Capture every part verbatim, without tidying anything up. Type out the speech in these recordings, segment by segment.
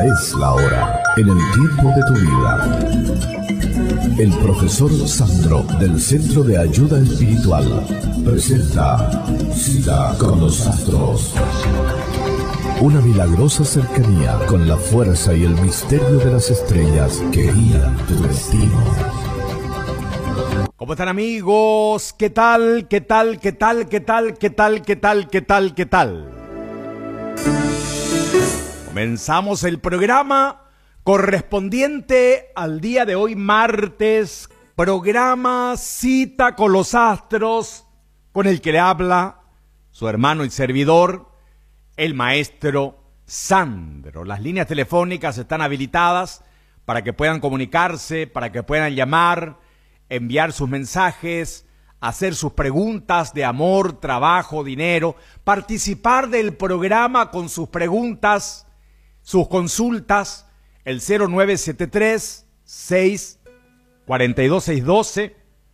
es la hora, en el tiempo de tu vida. El profesor Sandro del Centro de Ayuda Espiritual presenta Cita con los Astros. Una milagrosa cercanía con la fuerza y el misterio de las estrellas que guían tu destino. ¿Cómo están, amigos? ¿Qué tal? ¿Qué tal? ¿Qué tal? ¿Qué tal? ¿Qué tal? ¿Qué tal? ¿Qué tal? ¿Qué tal? Comenzamos el programa correspondiente al día de hoy, martes, programa Cita con los Astros, con el que le habla su hermano y servidor, el maestro Sandro. Las líneas telefónicas están habilitadas para que puedan comunicarse, para que puedan llamar, enviar sus mensajes, hacer sus preguntas de amor, trabajo, dinero, participar del programa con sus preguntas, sus consultas, el cero nueve siete tres, seis cuatro dos, seis uno dos,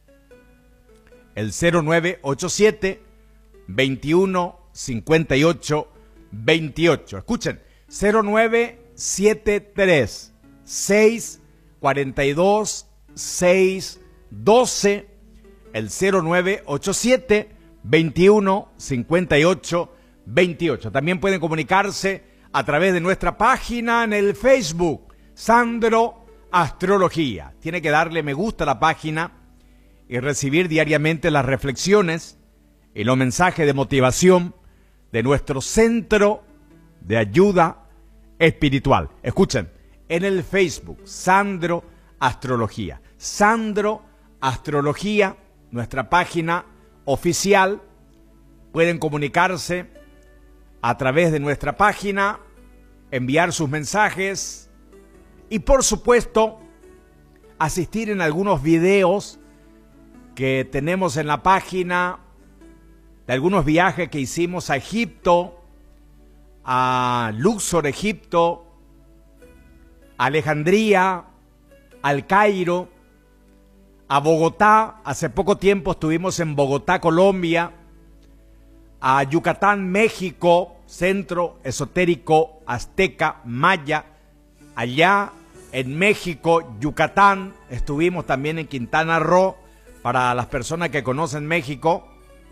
el cero nueve ocho siete, veintiuno cincuenta y ocho veintiocho. Escuchen, cero nueve siete tres, seis cuatro dos, seis doce, el cero nueve ocho siete, veintiuno cincuenta y ocho veintiocho. También pueden comunicarse a través de nuestra página en el Facebook, Sandro Astrología. Tiene que darle me gusta a la página y recibir diariamente las reflexiones y los mensajes de motivación de nuestro Centro de Ayuda Espiritual. Escuchen, en el Facebook, Sandro Astrología. Sandro Astrología, nuestra página oficial. Pueden comunicarse a través de nuestra página, enviar sus mensajes y, por supuesto, asistir en algunos videos que tenemos en la página de algunos viajes que hicimos a Egipto, a Luxor, Egipto, a Alejandría, al Cairo, a Bogotá. Hace poco tiempo estuvimos en Bogotá, Colombia, a Yucatán, México, Centro Esotérico Azteca Maya. Allá en México, Yucatán, estuvimos también en Quintana Roo, para las personas que conocen México.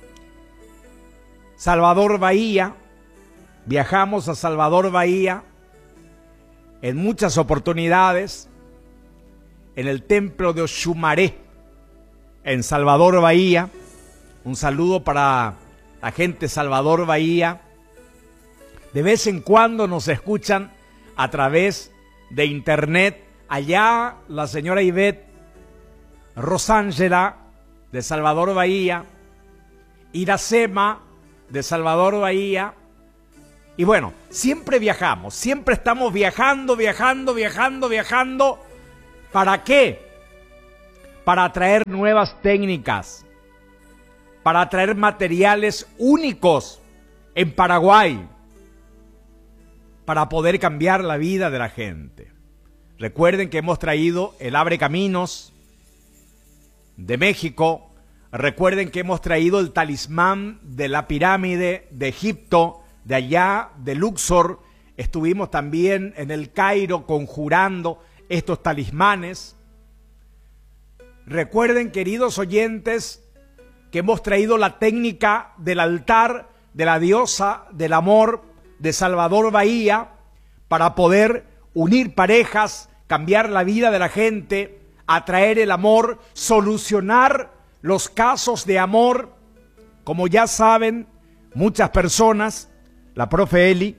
Salvador Bahía, viajamos a Salvador Bahía en muchas oportunidades, en el templo de Oxumaré, en Salvador Bahía. Un saludo para la gente de Salvador Bahía. De vez en cuando nos escuchan a través de internet. Allá la señora Ivette Rosángela de Salvador Bahía, Iracema de Salvador Bahía. Y bueno, siempre viajamos, siempre estamos viajando, viajando, viajando, viajando. ¿Para qué? Para traer nuevas técnicas, para traer materiales únicos en Paraguay, para poder cambiar la vida de la gente. Recuerden que hemos traído el Abre Caminos de México. Recuerden que hemos traído el talismán de la pirámide de Egipto, de allá de Luxor. Estuvimos también en el Cairo conjurando estos talismanes. Recuerden, queridos oyentes, que hemos traído la técnica del altar de la diosa del amor de Salvador Bahía para poder unir parejas, cambiar la vida de la gente, atraer el amor, solucionar los casos de amor. Como ya saben muchas personas, la profe Eli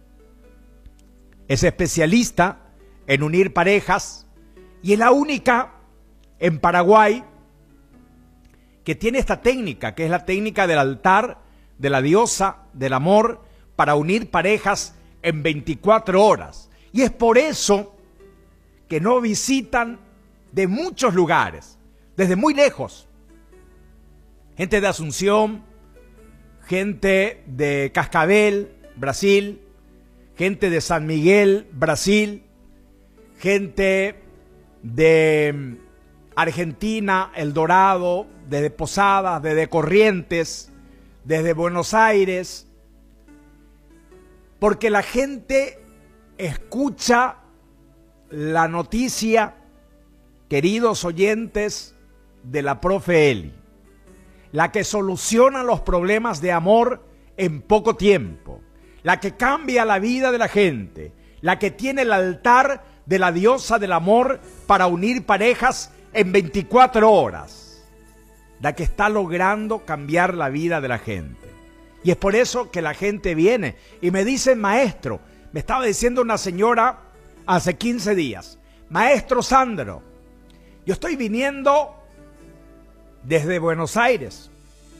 es especialista en unir parejas y es la única en Paraguay que tiene esta técnica, que es la técnica del altar de la diosa del amor para unir parejas en veinticuatro horas. Y es por eso que nos visitan de muchos lugares, desde muy lejos. Gente de Asunción, gente de Cascabel, Brasil, gente de San Miguel, Brasil, gente de Argentina, El Dorado, desde Posadas, desde Corrientes, desde Buenos Aires, porque la gente escucha la noticia, queridos oyentes, de la profe Eli, la que soluciona los problemas de amor en poco tiempo, la que cambia la vida de la gente, la que tiene el altar de la diosa del amor para unir parejas en veinticuatro horas, la que está logrando cambiar la vida de la gente. Y es por eso que la gente viene y me dice, maestro, me estaba diciendo una señora hace quince días, maestro Sandro, yo estoy viniendo desde Buenos Aires,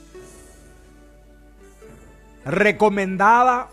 recomendada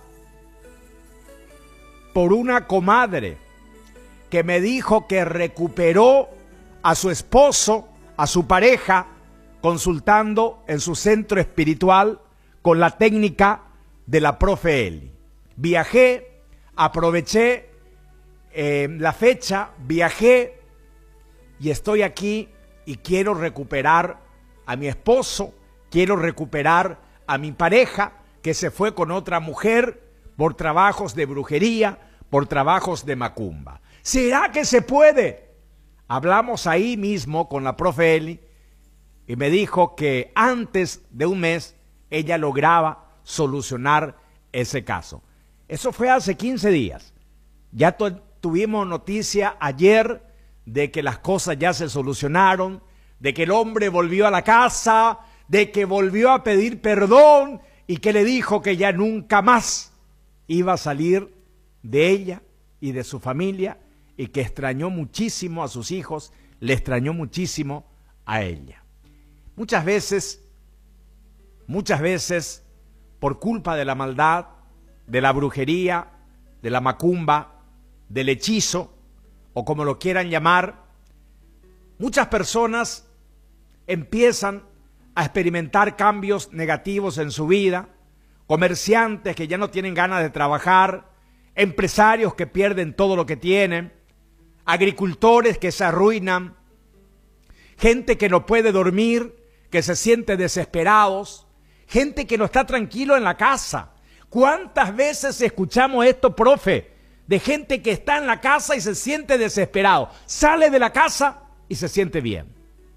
por una comadre que me dijo que recuperó a su esposo, a su pareja, consultando en su centro espiritual con la técnica de la profe Eli. Viajé, aproveché eh, la fecha, viajé y estoy aquí y quiero recuperar a mi esposo, quiero recuperar a mi pareja que se fue con otra mujer por trabajos de brujería, por trabajos de macumba. ¿Será que se puede? Hablamos ahí mismo con la profe Eli y me dijo que antes de un mes ella lograba solucionar ese caso. Eso fue hace quince días. Ya tu- tuvimos noticia ayer de que las cosas ya se solucionaron, de que el hombre volvió a la casa, de que volvió a pedir perdón y que le dijo que ya nunca más iba a salir de ella y de su familia y que extrañó muchísimo a sus hijos, le extrañó muchísimo a ella. Muchas veces, muchas veces, por culpa de la maldad, de la brujería, de la macumba, del hechizo, o como lo quieran llamar, muchas personas empiezan a experimentar cambios negativos en su vida, comerciantes que ya no tienen ganas de trabajar, empresarios que pierden todo lo que tienen, agricultores que se arruinan, gente que no puede dormir, que se siente desesperados, gente que no está tranquilo en la casa. ¿Cuántas veces escuchamos esto, profe? De gente que está en la casa y se siente desesperado, sale de la casa y se siente bien.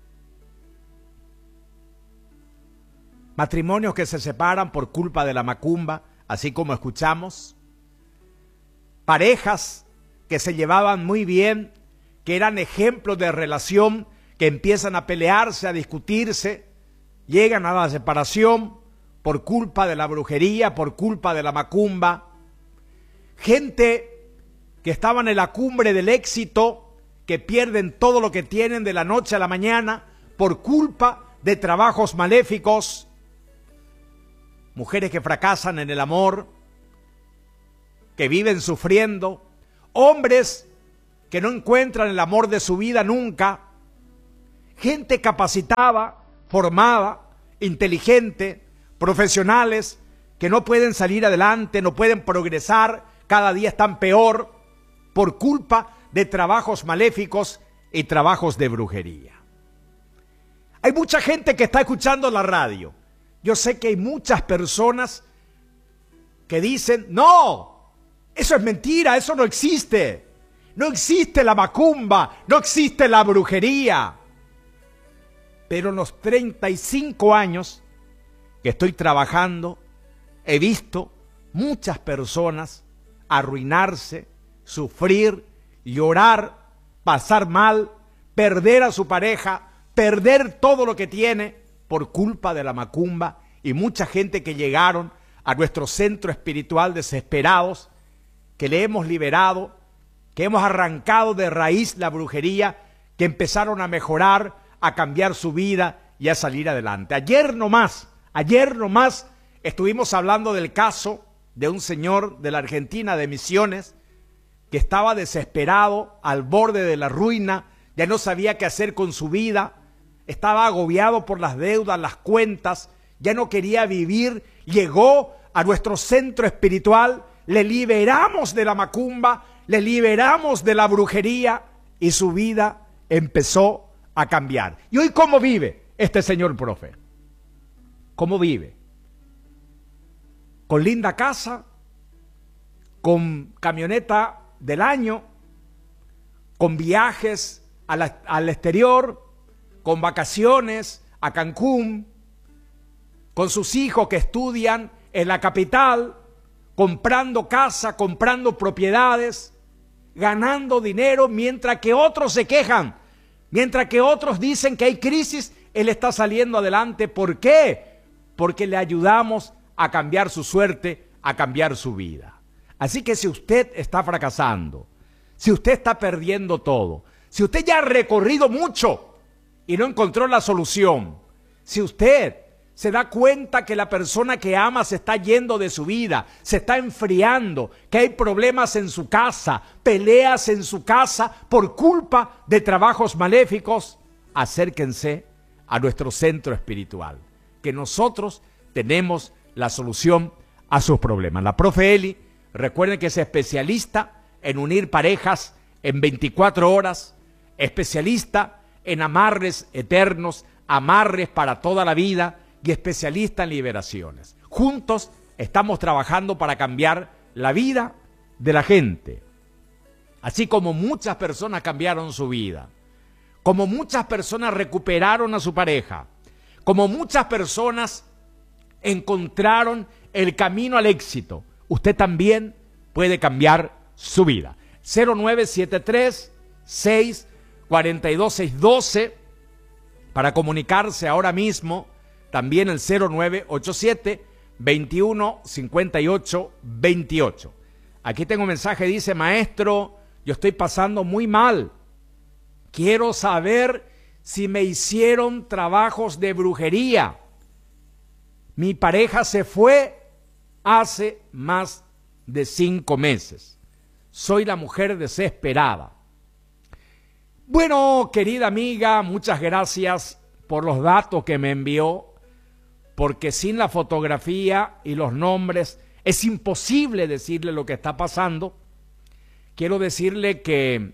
Matrimonios que se separan por culpa de la macumba, así como escuchamos. Parejas que se llevaban muy bien, que eran ejemplos de relación, que empiezan a pelearse, a discutirse, llegan a la separación por culpa de la brujería, por culpa de la macumba. Gente que estaban en la cumbre del éxito, que pierden todo lo que tienen de la noche a la mañana por culpa de trabajos maléficos. Mujeres que fracasan en el amor, que viven sufriendo, hombres que no encuentran el amor de su vida nunca, gente capacitada, formada, inteligente, profesionales que no pueden salir adelante, no pueden progresar, cada día están peor por culpa de trabajos maléficos y trabajos de brujería. Hay mucha gente que está escuchando la radio. Yo sé que hay muchas personas que dicen, no, eso es mentira, eso no existe. No existe la macumba, no existe la brujería. Pero en los treinta y cinco años que estoy trabajando, he visto muchas personas arruinarse, sufrir, llorar, pasar mal, perder a su pareja, perder todo lo que tiene por culpa de la macumba, y mucha gente que llegaron a nuestro centro espiritual desesperados, que le hemos liberado, que hemos arrancado de raíz la brujería, que empezaron a mejorar, a cambiar su vida y a salir adelante. Ayer nomás, ayer nomás estuvimos hablando del caso de un señor de la Argentina, de Misiones, que estaba desesperado, al borde de la ruina, ya no sabía qué hacer con su vida, estaba agobiado por las deudas, las cuentas, ya no quería vivir, llegó a nuestro centro espiritual, le liberamos de la macumba, le liberamos de la brujería y su vida empezó a cambiar. ¿Y hoy cómo vive este señor profe? ¿Cómo vive? Con linda casa, con camioneta del año, con viajes a la, al exterior, con vacaciones a Cancún, con sus hijos que estudian en la capital, comprando casa, comprando propiedades, ganando dinero, mientras que otros se quejan, mientras que otros dicen que hay crisis, él está saliendo adelante. ¿Por qué? Porque le ayudamos a cambiar su suerte, a cambiar su vida. Así que si usted está fracasando, si usted está perdiendo todo, si usted ya ha recorrido mucho y no encontró la solución, si usted se da cuenta que la persona que ama se está yendo de su vida, se está enfriando, que hay problemas en su casa, peleas en su casa por culpa de trabajos maléficos, acérquense a nuestro centro espiritual, que nosotros tenemos la solución a sus problemas. La profe Eli, recuerden que es especialista en unir parejas en veinticuatro horas, especialista en amarres eternos, amarres para toda la vida, y especialista en liberaciones. Juntos estamos trabajando para cambiar la vida de la gente. Así como muchas personas cambiaron su vida, como muchas personas recuperaron a su pareja, como muchas personas encontraron el camino al éxito, usted también puede cambiar su vida. cero nueve siete tres, seis cuatro dos, seis uno dos para comunicarse ahora mismo. También el cero nueve ocho siete, veintiuno, cincuenta y ocho, veintiocho. Aquí tengo un mensaje, dice: maestro, yo estoy pasando muy mal. Quiero saber si me hicieron trabajos de brujería. Mi pareja se fue hace más de cinco meses. Soy la mujer desesperada. Bueno, querida amiga, muchas gracias por los datos que me envió, porque sin la fotografía y los nombres es imposible decirle lo que está pasando. Quiero decirle que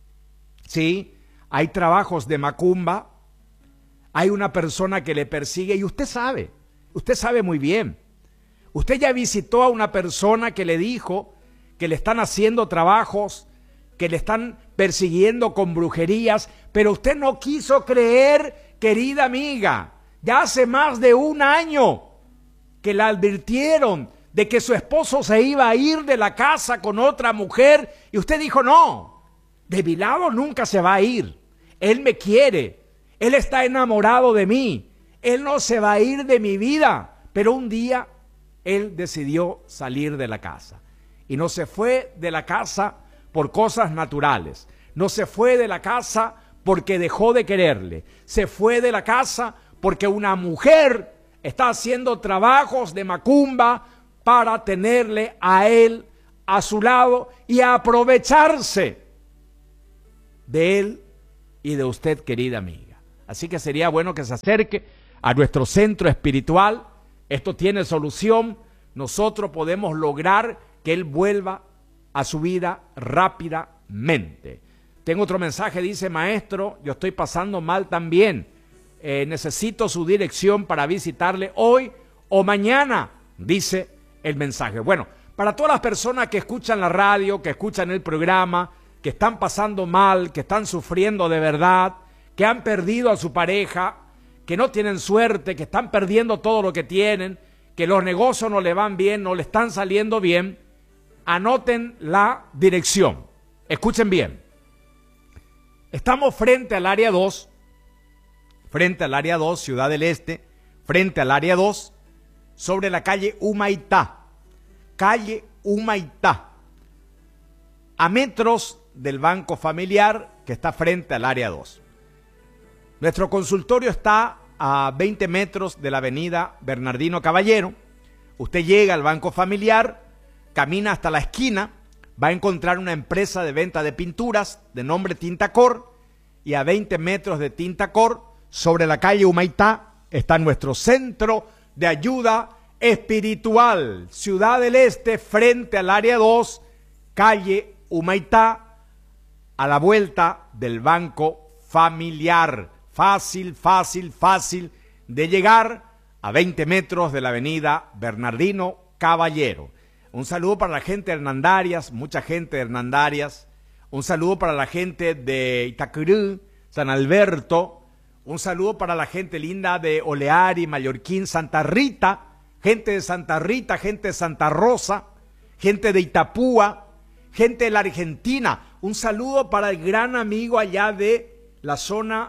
sí, hay trabajos de macumba, hay una persona que le persigue y usted sabe, usted sabe muy bien. Usted ya visitó a una persona que le dijo que le están haciendo trabajos, que le están persiguiendo con brujerías, pero usted no quiso creer, querida amiga. Ya hace más de un año que la advirtieron de que su esposo se iba a ir de la casa con otra mujer y usted dijo: no, de mi lado nunca se va a ir. Él me quiere, él está enamorado de mí, él no se va a ir de mi vida. Pero un día él decidió salir de la casa y no se fue de la casa por cosas naturales, no se fue de la casa porque dejó de quererle, se fue de la casa porque una mujer está haciendo trabajos de macumba para tenerle a él a su lado y aprovecharse de él y de usted, querida amiga. Así que sería bueno que se acerque a nuestro centro espiritual. Esto tiene solución. Nosotros podemos lograr que él vuelva a su vida rápidamente. Tengo otro mensaje, dice: maestro, yo estoy pasando mal también. Eh, necesito su dirección para visitarle hoy o mañana, dice el mensaje. Bueno, para todas las personas que escuchan la radio, que escuchan el programa, que están pasando mal, que están sufriendo de verdad, que han perdido a su pareja, que no tienen suerte, que están perdiendo todo lo que tienen, que los negocios no le van bien, no le están saliendo bien, anoten la dirección. Escuchen bien. Estamos frente al área dos, frente al área dos, Ciudad del Este, frente al área dos, sobre la calle Humaitá, calle Humaitá, a metros del Banco Familiar que está frente al área dos. Nuestro consultorio está a veinte metros de la avenida Bernardino Caballero. Usted llega al Banco Familiar, camina hasta la esquina, va a encontrar una empresa de venta de pinturas de nombre Tintacor, y a veinte metros de Tintacor, sobre la calle Humaitá, está nuestro centro de ayuda espiritual, Ciudad del Este, frente al área dos, calle Humaitá, a la vuelta del Banco Familiar. Fácil, fácil, fácil de llegar, a veinte metros de la avenida Bernardino Caballero. Un saludo para la gente de Hernandarias, mucha gente de Hernandarias. Un saludo para la gente de Itacurú, San Alberto. Un saludo para la gente linda de Oleari, Mallorquín, Santa Rita. Gente de Santa Rita, gente de Santa Rosa, gente de Itapúa, gente de la Argentina. Un saludo para el gran amigo allá de la zona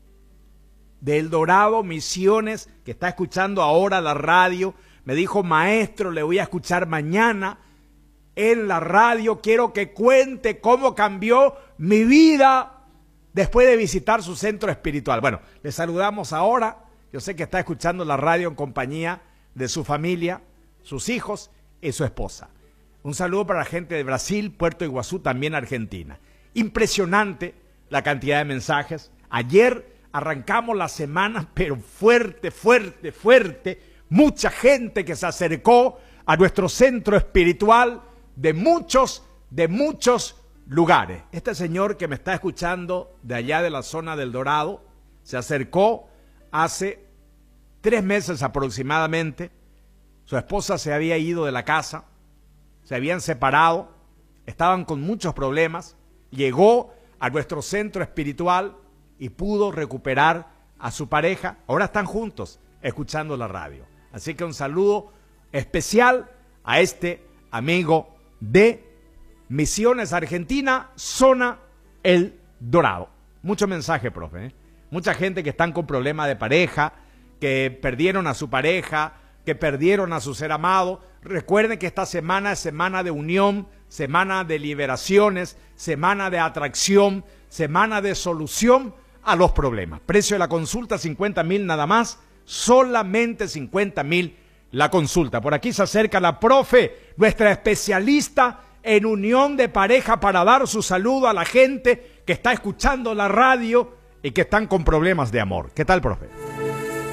de El Dorado, Misiones, que está escuchando ahora la radio. Me dijo, maestro, le voy a escuchar mañana en la radio. Quiero que cuente cómo cambió mi vida después de visitar su centro espiritual. Bueno, le saludamos ahora. Yo sé que está escuchando la radio en compañía de su familia, sus hijos y su esposa. Un saludo para la gente de Brasil, Puerto Iguazú, también Argentina. Impresionante la cantidad de mensajes. Ayer arrancamos la semana, pero fuerte, fuerte, fuerte. Mucha gente que se acercó a nuestro centro espiritual de muchos, de muchos lugares. Este señor que me está escuchando de allá de la zona del Dorado, se acercó hace tres meses aproximadamente. Su esposa se había ido de la casa, se habían separado, estaban con muchos problemas. Llegó a nuestro centro espiritual y pudo recuperar a su pareja. Ahora están juntos escuchando la radio. Así que un saludo especial a este amigo de Misiones, Argentina, zona El Dorado. Mucho mensaje, profe, ¿eh? Mucha gente que están con problemas de pareja, que perdieron a su pareja, que perdieron a su ser amado. Recuerden que esta semana es semana de unión, semana de liberaciones, semana de atracción, semana de solución a los problemas. Precio de la consulta, cincuenta mil nada más, solamente cincuenta mil la consulta. Por aquí se acerca la profe, nuestra especialista en unión de pareja, para dar su saludo a la gente que está escuchando la radio y que están con problemas de amor. ¿Qué tal, profe?